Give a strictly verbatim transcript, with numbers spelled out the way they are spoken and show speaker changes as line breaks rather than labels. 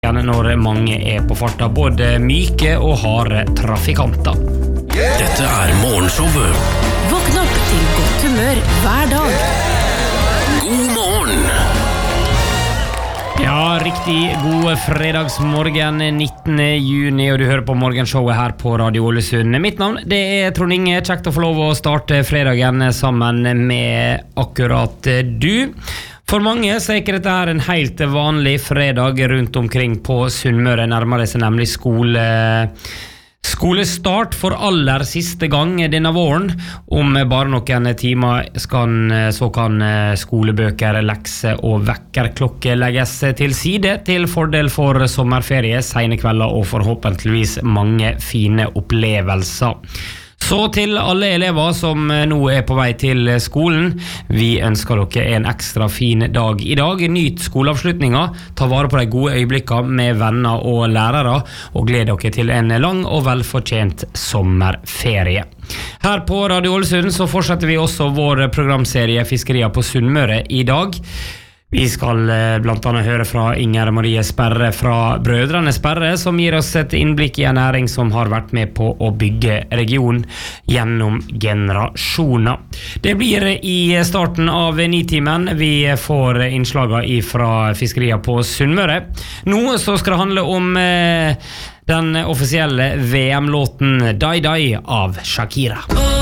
Når mange er på farta, både myke og harde trafikanter.
Dette er morgenshowet.
Våkn opp til godt humør hver dag.
God morgen.
Ja, riktig god fredagsmorgen nittende juni, og du hører på morgenshowet her på Radio Ålesund. Mitt navn, det er Trond Inge. Kjekt å få lov å starte fredagen sammen med akkurat du. For mange så er ikke dette her en helt vanlig fredag rundt omkring på Sunnmøre. Nærmer det seg nemlig skole, skolestart for aller siste gang denne våren. Om bare noen timer skal, så kan skolebøker, lekser og vekkerklokke legges til side til fordel for sommerferie, sene kvelder og forhåpentligvis mange fine opplevelser. Så til alle elever som nå er på vei til skolen, vi ønsker dere en ekstra fin dag i dag. Nyt skoleavslutninga, ta vare på de gode øyeblikkene med venner og lærere, og gled dere til en lang og velfortjent sommerferie. Her på Radio Ålesund så fortsetter vi også vår programserie Fiskerier på Sunnmøre i dag. Vi skal blant annet høre fra Inger Marie Sperre fra Brødrene Sperre, som gir oss et innblikk i en næring som har vært med på å bygge regionen gjennom generasjoner. Det blir i starten av nitimen. Vi får innslaget fra Fiskerier på Sunnmøre. Nå så skal det handle om den offisielle V M-låten Die Die av Shakira.